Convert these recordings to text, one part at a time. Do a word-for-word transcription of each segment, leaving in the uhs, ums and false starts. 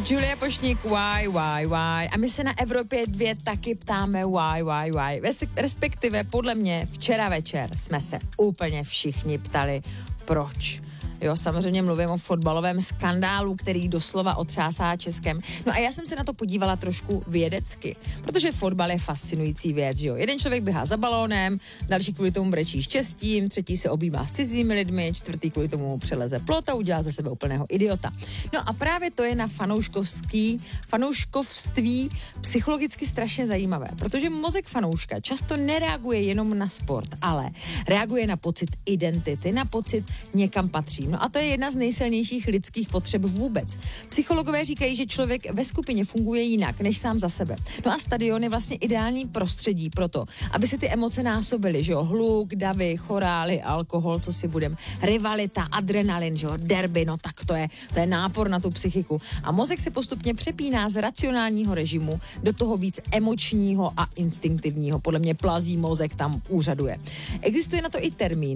Julia Pošník, why, why, why. A my se na Evropě dvě taky ptáme why, why, why. Respektive podle mě včera večer jsme se úplně všichni ptali, proč. Jo, samozřejmě mluvím o fotbalovém skandálu, který doslova otřásá Českem. No a já jsem se na to podívala trošku vědecky, protože fotbal je fascinující věc, jo. Jeden člověk běhá za balónem, další kvůli tomu brečí štěstím, třetí se objímá s cizími lidmi, čtvrtý kvůli tomu přeleze plot a udělá ze sebe úplného idiota. No a právě to je na fanouškovský, fanouškovství psychologicky strašně zajímavé, protože mozek fanouška často nereaguje jenom na sport, ale reaguje na pocit identity, na pocit někam patří. No a to je jedna z nejsilnějších lidských potřeb vůbec. Psychologové říkají, že člověk ve skupině funguje jinak než sám za sebe. No a stadion je vlastně ideální prostředí pro to, aby se ty emoce násobily, že jo, hluk, davy, chorály, alkohol, co si budem, rivalita, adrenalin, že jo, derby, no tak to je, to je nápor na tu psychiku. A mozek se postupně přepíná z racionálního režimu do toho víc emočního a instinktivního. Podle mě plazí mozek tam úřaduje. Existuje na to i termín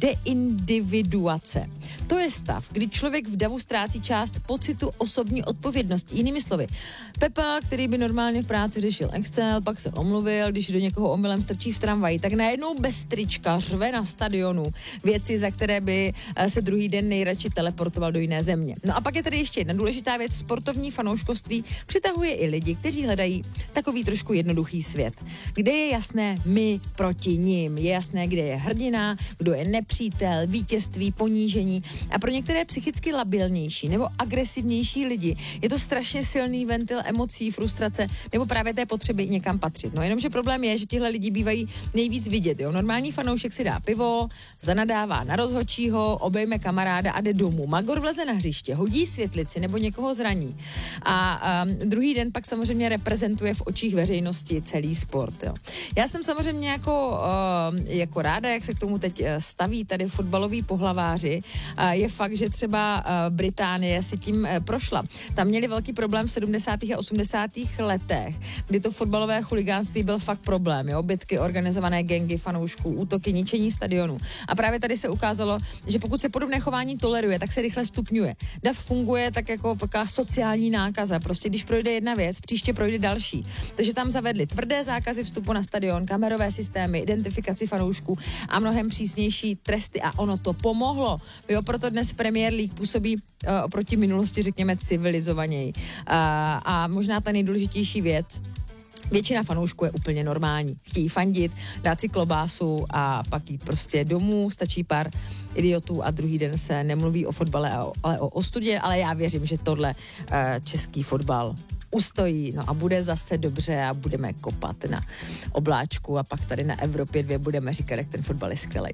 deindividuace. To je stav, kdy člověk v davu ztrácí část pocitu osobní odpovědnosti. Jinými slovy, Pepa, který by normálně v práci řešil Excel, pak se omluvil, když do někoho omylem strčí v tramvaji, tak najednou bez trička řve na stadionu věci, za které by se druhý den nejradši teleportoval do jiné země. No a pak je tady ještě jedna důležitá věc. Sportovní fanouškovství přitahuje i lidi, kteří hledají takový trošku jednoduchý svět, kde je jasné my proti nim, je jasné, kde je hrdina, kdo je nepřítel, vítězství, ponížení. A pro některé psychicky labilnější nebo agresivnější lidi je to strašně silný ventil emocí, frustrace nebo právě té potřeby někam patřit. No jenomže problém je, že tihle lidi bývají nejvíc vidět. Jo? Normální fanoušek si dá pivo, zanadává na rozhodčího, obejme kamaráda a jde domů. Magor vleze na hřiště, hodí světlici nebo někoho zraní. A um, druhý den pak samozřejmě reprezentuje v očích veřejnosti celý sport. Jo? Já jsem samozřejmě jako, uh, jako ráda, jak se k tomu teď staví tady fotbaloví pohlaváři. Uh, je fakt, že třeba uh, Británie si tím uh, prošla. Tam měli velký problém v sedmdesátých a osmdesátých letech, kdy to fotbalové chuligánství byl fakt problém, jo, bitky, organizované gangy fanoušků, útoky, ničení stadionů. A právě tady se ukázalo, že pokud se podobné chování toleruje, tak se rychle stupňuje. Dav funguje tak jako taková sociální nákaza. Prostě když projde jedna věc, příště projde další. Takže tam zavedli tvrdé zákazy vstupu na stadion, kamerové systémy, identifikaci fanoušků a mnohem přísnější tresty a ono to pomohlo. Jo, proto dnes Premier League působí uh, oproti minulosti, řekněme, civilizovaněji. Uh, a možná ta nejdůležitější věc, většina fanoušků je úplně normální. Chtějí fandit, dát si klobásu a pak jít prostě domů, stačí pár idiotů a druhý den se nemluví o fotbale, ale o ostudě, ale já věřím, že tohle uh, český fotbal ustojí, no a bude zase dobře a budeme kopat na obláčku a pak tady na Evropě dvě budeme říkat, jak ten fotbal je skvělej.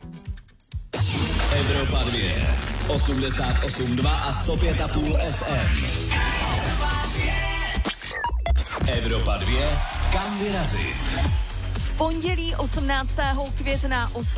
Evropa dvě, osmdesát osm dva a sto pět a půl F M. Evropa dvě, kam vyrazit? V pondělí osmnáctého května